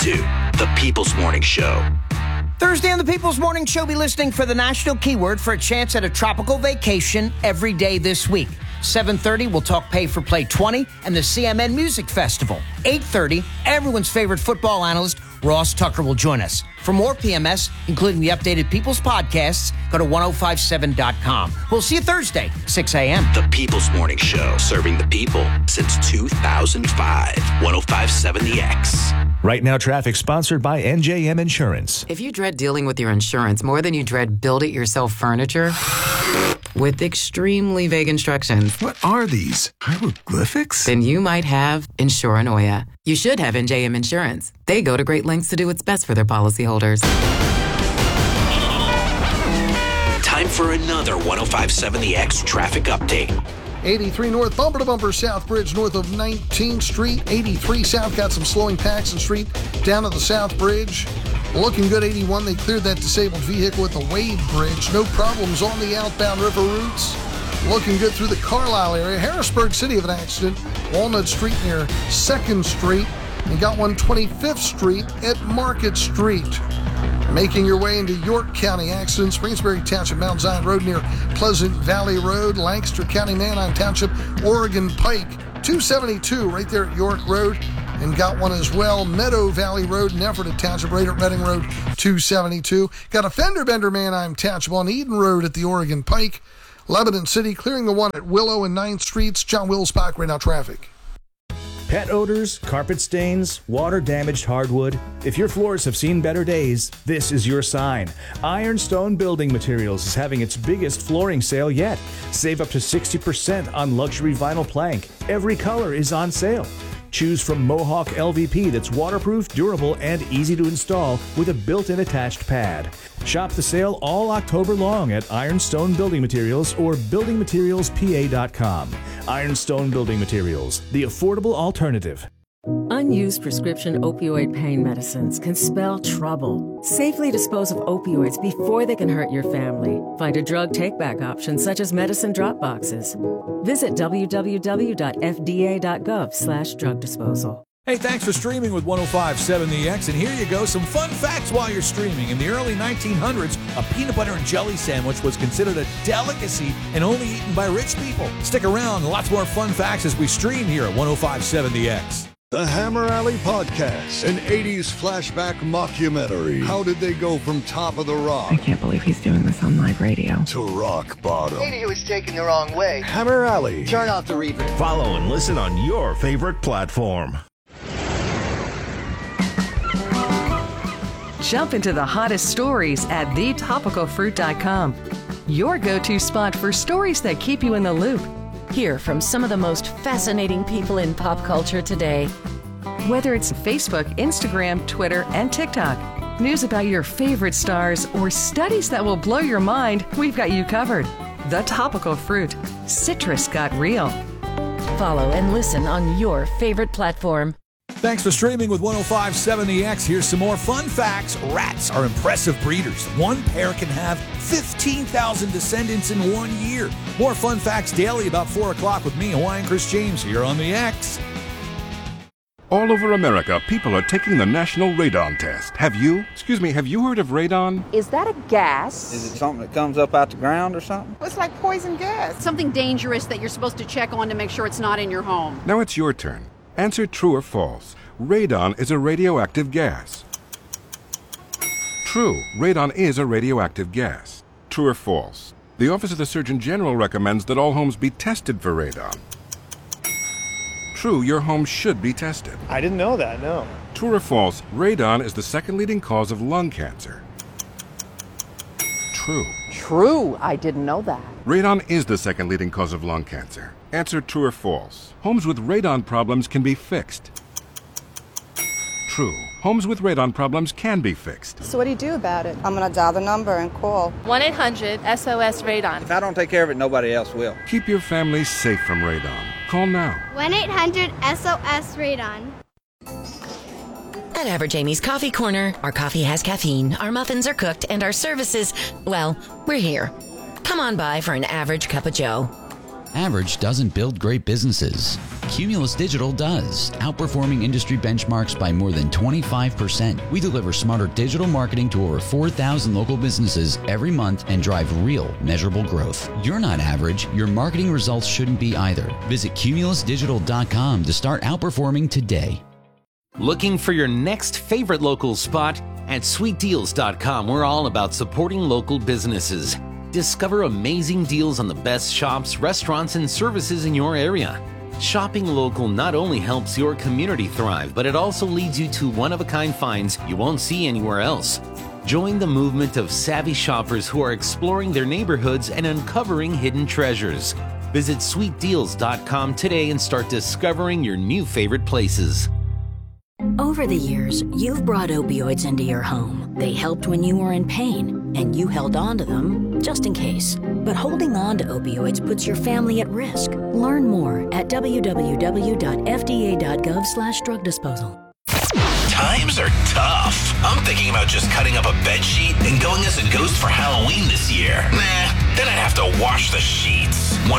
to The People's Morning Show. Thursday on the People's Morning Show, be listening for the national keyword for a chance at a tropical vacation every day this week. 7:30, we'll talk Pay for Play 20 and the CMN Music Festival. 8:30, everyone's favorite football analyst, Ross Tucker, will join us. For more PMS, including the updated People's Podcasts, go to 1057.com. We'll see you Thursday, 6 a.m. The People's Morning Show, serving the people since 2005. 1057 The X. Right Now Traffic, sponsored by NJM Insurance. If you dread dealing with your insurance more than you dread build-it-yourself furniture, with extremely vague instructions, what are these? Hieroglyphics? then you might have Insuranoia. You should have NJM Insurance. They go to great lengths to do what's best for their policyholders. Time for another 1057 The X traffic update. 83 north, bumper to bumper, South Bridge north of 19th Street. 83 south, got some slowing Paxton Street down to the South Bridge. Looking good, 81, they cleared that disabled vehicle at the Wade Bridge. No problems on the outbound river routes. Looking good through the Carlisle area. Harrisburg City of an accident. Walnut Street near 2nd Street. And got one 25th Street at Market Street. Making your way into York County, accident, Spring Township, Mount Zion Road near Pleasant Valley Road, Lancaster County, Manheim Township, Oregon Pike, 272 right there at York Road, and got one as well, Meadow Valley Road, Neferta Township, right at Reading Road, 272. Got a fender bender, Manheim Township on Eden Road at the Oregon Pike, Lebanon City, clearing the one at Willow and 9th Streets. John Wills-Bach, Right Now Traffic. Pet odors, carpet stains, water-damaged hardwood. If your floors have seen better days, this is your sign. Ironstone Building Materials is having its biggest flooring sale yet. Save up to 60% on luxury vinyl plank. Every color is on sale. Choose from Mohawk LVP that's waterproof, durable, and easy to install with a built-in attached pad. Shop the sale all October long at Ironstone Building Materials or buildingmaterialspa.com. Ironstone Building Materials, the affordable alternative. Unused prescription opioid pain medicines can spell trouble. Safely dispose of opioids before they can hurt your family. Find a drug take-back option such as medicine drop boxes. Visit www.fda.gov/drug disposal. Hey, thanks for streaming with 1057 The X, and here you go, some fun facts while you're streaming. In the early 1900s, a peanut butter and jelly sandwich was considered a delicacy and only eaten by rich people. Stick around, lots more fun facts as we stream here at 1057 The X. The Hammer Alley Podcast, an 80s flashback mockumentary. How did they go from top of the rock? I can't believe he's doing this on live radio. To rock bottom. Maybe he was taken the wrong way. Hammer Alley. Turn off the reverb. Follow and listen on your favorite platform. Jump into the hottest stories at thetopicalfruit.com. Your go-to spot for stories that keep you in the loop. Hear from some of the most fascinating people in pop culture today. Whether it's Facebook, Instagram, Twitter, and TikTok, news about your favorite stars, or studies that will blow your mind, we've got you covered. The Topical Fruit. Citrus got real. Follow and listen on your favorite platform. Thanks for streaming with 1057 The X. Here's some more fun facts. Rats are impressive breeders. One pair can have 15,000 descendants in 1 year. More fun facts daily about 4 o'clock with me, Hawaiian Chris James, here on The X. All over America, people are taking the National Radon Test. Have you heard of radon? Is that a gas? Is it something that comes up out the ground or something? It's like poison gas. Something dangerous that you're supposed to check on to make sure it's not in your home. Now it's your turn. Answer true or false. Radon is a radioactive gas. True, radon is a radioactive gas. True or false? The Office of the Surgeon General recommends that all homes be tested for radon. True, your home should be tested. I didn't know that, no. True or false? Radon is the second leading cause of lung cancer. True. True, I didn't know that. Radon is the second leading cause of lung cancer. Answer true or false. Homes with radon problems can be fixed. True. Homes with radon problems can be fixed. So what do you do about it? I'm going to dial the number and call. 1-800-SOS-RADON. If I don't take care of it, nobody else will. Keep your family safe from radon. Call now. 1-800-SOS-RADON. At Average Amy's Coffee Corner, our coffee has caffeine, our muffins are cooked, and our services, well, we're here. Come on by for an average cup of joe. Average doesn't build great businesses. Cumulus Digital does, outperforming industry benchmarks by more than 25%. We deliver smarter digital marketing to over 4,000 local businesses every month and drive real, measurable growth. You're not average. Your marketing results shouldn't be either. Visit cumulusdigital.com to start outperforming today. Looking for your next favorite local spot? At sweetdeals.com, we're all about supporting local businesses. Discover amazing deals on the best shops, restaurants, and services in your area. Shopping local not only helps your community thrive, but it also leads you to one-of-a-kind finds you won't see anywhere else. Join the movement of savvy shoppers who are exploring their neighborhoods and uncovering hidden treasures. Visit sweetdeals.com today and start discovering your new favorite places. Over the years, you've brought opioids into your home. They helped when you were in pain, and you held on to them just in case. But holding on to opioids puts your family at risk. Learn more at www.fda.gov/drug disposal. Times are tough. I'm thinking about just cutting up a bedsheet and going as a ghost for Halloween this year. Nah, then I'd have to wash the sheets.